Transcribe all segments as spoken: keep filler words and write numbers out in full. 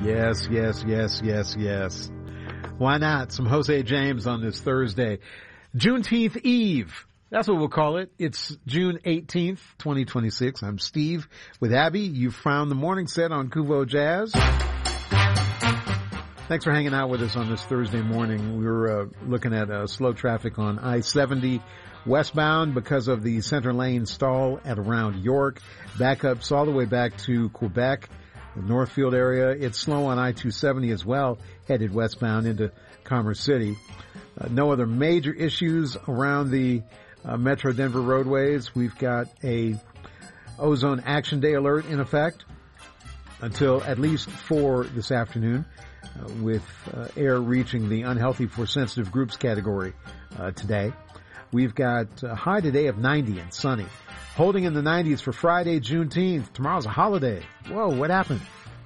Yes, yes, yes, yes, yes. Why not? Some Jose James on this Thursday. Juneteenth Eve. That's what we'll call it. It's June eighteenth, twenty twenty-six. I'm Steve with Abby. You've found the morning set on Kuvo Jazz. Thanks for hanging out with us on this Thursday morning. We were uh, looking at uh, slow traffic on I seventy westbound because of the center lane stall at around York. Backups all the way back to Quebec, the Northfield area. It's slow on I two seventy as well, headed westbound into Commerce City. Uh, no other major issues around the uh, Metro Denver roadways. We've got a ozone action day alert in effect until at least four this afternoon, uh, with uh, air reaching the unhealthy for sensitive groups category uh, today. We've got a high today of ninety and sunny. Holding in the nineties for Friday, Juneteenth. Tomorrow's a holiday. Whoa, what happened?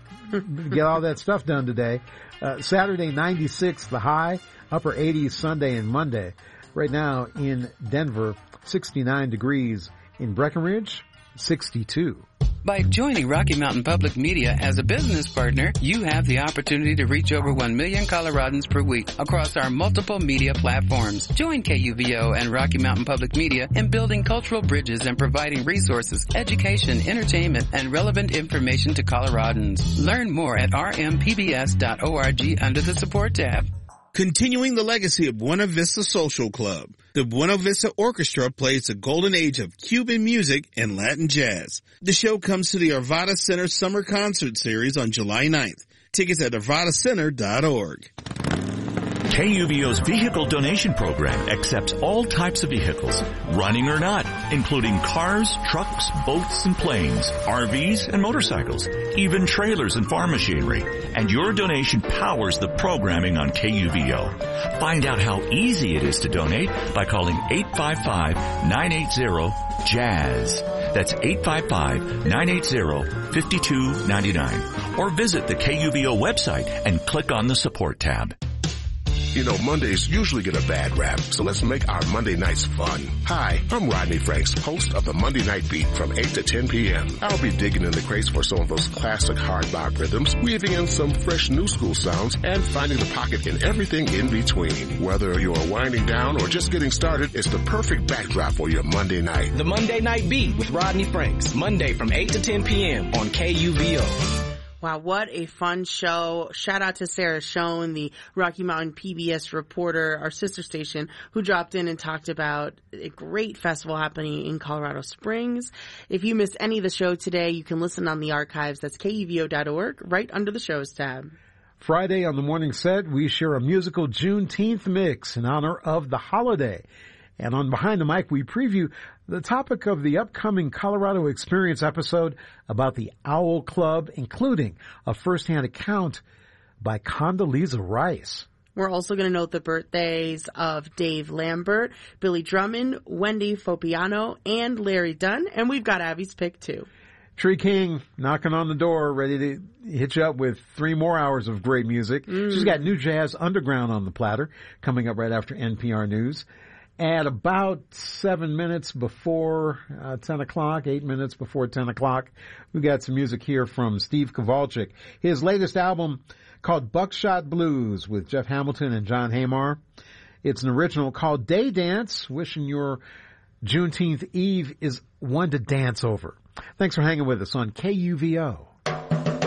Get all that stuff done today. Uh, Saturday, ninety-six, the high. Upper eighties Sunday and Monday. Right now in Denver, sixty-nine degrees. In Breckenridge, sixty-two. By joining Rocky Mountain Public Media as a business partner, you have the opportunity to reach over one million Coloradans per week across our multiple media platforms. Join K U V O and Rocky Mountain Public Media in building cultural bridges and providing resources, education, entertainment, and relevant information to Coloradans. Learn more at r m p b s dot org under the support tab. Continuing the legacy of Buena Vista Social Club, the Buena Vista Orchestra plays the golden age of Cuban music and Latin jazz. The show comes to the Arvada Center Summer Concert Series on July ninth. Tickets at arvada center dot org. K U V O's vehicle donation program accepts all types of vehicles, running or not, including cars, trucks, boats, and planes, R Vs, and motorcycles, even trailers and farm machinery. And your donation powers the programming on K U V O. Find out how easy it is to donate by calling eight five five, nine eight zero, JAZZ. That's eight five five, nine eight zero, five two nine nine. Or visit the K U V O website and click on the support tab. You know, Mondays usually get a bad rap, so let's make our Monday nights fun. Hi, I'm Rodney Franks, host of the Monday Night Beat from eight to ten p.m. I'll be digging in the crates for some of those classic hard bop rhythms, weaving in some fresh new school sounds, and finding the pocket in everything in between. Whether you're winding down or just getting started, it's the perfect backdrop for your Monday night. The Monday Night Beat with Rodney Franks, Monday from eight to ten p.m. on K U V O. Wow, what a fun show. Shout out to Sarah Schoen, the Rocky Mountain P B S reporter, our sister station, who dropped in and talked about a great festival happening in Colorado Springs. If you missed any of the show today, you can listen on the archives. That's K U V O dot org, right under the shows tab. Friday on the morning set, we share a musical Juneteenth mix in honor of the holiday. And on Behind the Mic, we preview the topic of the upcoming Colorado Experience episode about the Owl Club, including a first-hand account by Condoleezza Rice. We're also going to note the birthdays of Dave Lambert, Billy Drummond, Wendy Fopiano, and Larry Dunn. And we've got Abby's pick, too. Tree King knocking on the door, ready to hit you up with three more hours of great music. Mm. She's got New Jazz Underground on the platter coming up right after N P R News. At about seven minutes before uh, ten o'clock, eight minutes before ten o'clock, we got some music here from Steve Kowalczyk. His latest album called Buckshot Blues with Jeff Hamilton and John Hamar. It's an original called Day Dance, wishing your Juneteenth Eve is one to dance over. Thanks for hanging with us on K U V O.